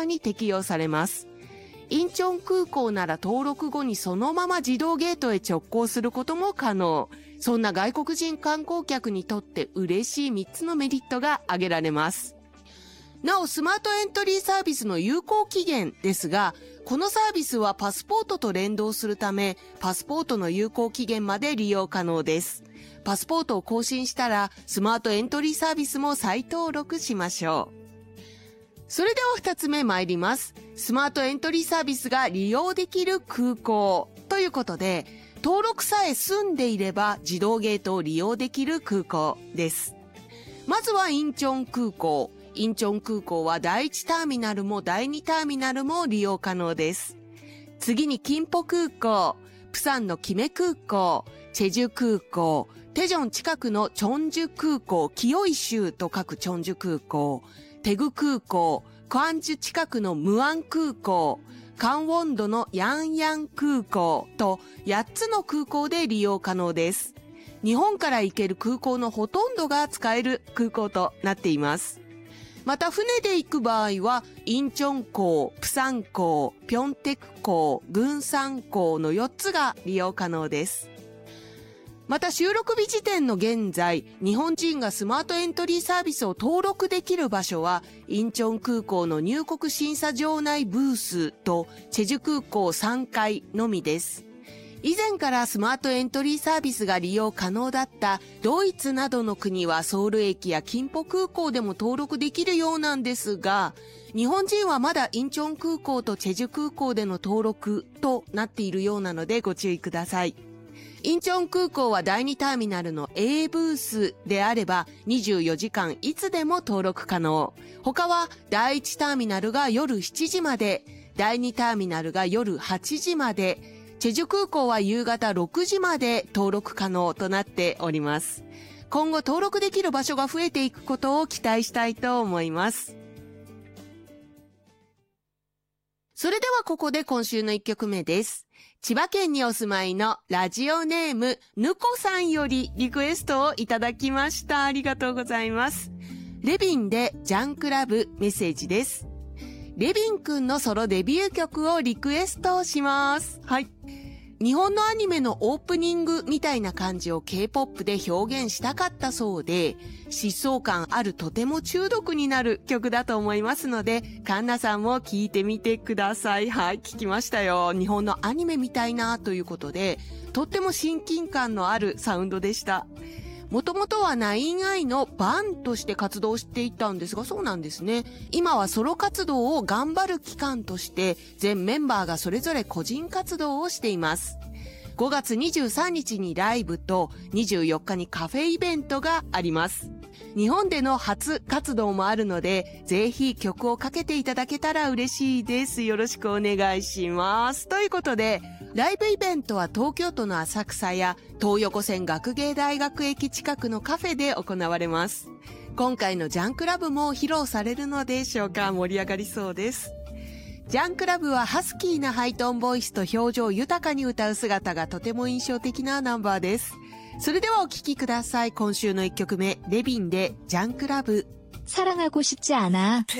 に適用されます。インチョン空港なら登録後にそのまま自動ゲートへ直行することも可能。そんな外国人観光客にとって嬉しい3つのメリットが挙げられます。なお、スマートエントリーサービスの有効期限ですが、このサービスはパスポートと連動するため、パスポートの有効期限まで利用可能です。パスポートを更新したら、スマートエントリーサービスも再登録しましょう。それでは2つ目参ります。スマートエントリーサービスが利用できる空港ということで、登録さえ済んでいれば自動ゲートを利用できる空港です。まずはインチョン空港。インチョン空港は第1ターミナルも第2ターミナルも利用可能です。次にキンポ空港、プサンのキメ空港、チェジュ空港、テジョン近くのチョンジュ空港、清い州と書くチョンジュ空港、テグ空港、クアンジュ近くのムアン空港、カンウォンドのヤンヤン空港と8つの空港で利用可能です。日本から行ける空港のほとんどが使える空港となっています。また船で行く場合は、インチョン港、プサン港、ピョンテク港、グンサン港の4つが利用可能です。また収録日時点の現在、日本人がスマートエントリーサービスを登録できる場所は、インチョン空港の入国審査場内ブースとチェジュ空港3階のみです。以前からスマートエントリーサービスが利用可能だったドイツなどの国はソウル駅やキンポ空港でも登録できるようなんですが、日本人はまだインチョン空港とチェジュ空港での登録となっているようなのでご注意ください。インチョン空港は第2ターミナルの A ブースであれば24時間いつでも登録可能。他は第1ターミナルが夜7時まで、第2ターミナルが夜8時まで、チェジュ空港は夕方6時まで登録可能となっております。今後登録できる場所が増えていくことを期待したいと思います。それではここで今週の1曲目です。千葉県にお住まいのラジオネームぬこさんよりリクエストをいただきました。ありがとうございます。レビンでジャンクラブメッセージです。レビンくんのソロデビュー曲をリクエストします。はい。日本のアニメのオープニングみたいな感じを K-POP で表現したかったそうで、疾走感あるとても中毒になる曲だと思いますので、カンナさんも聴いてみてください。はい、聞きましたよ。日本のアニメみたいなということで、とっても親近感のあるサウンドでした。もともとは9i のバンとして活動していたんですが、そうなんですね。今はソロ活動を頑張る期間として、全メンバーがそれぞれ個人活動をしています。5月23日にライブと24日にカフェイベントがあります。日本での初活動もあるので、ぜひ曲をかけていただけたら嬉しいです。よろしくお願いします。ということで、ライブイベントは東京都の浅草や東横線学芸大学駅近くのカフェで行われます。今回のジャンクラブも披露されるのでしょうか。盛り上がりそうです。ジャンクラブはハスキーなハイトーンボイスと表情豊かに歌う姿がとても印象的なナンバーです。それではお聴きください。今週の1曲目、レビンでジャンクラブ。 사랑하고 싶지 않아.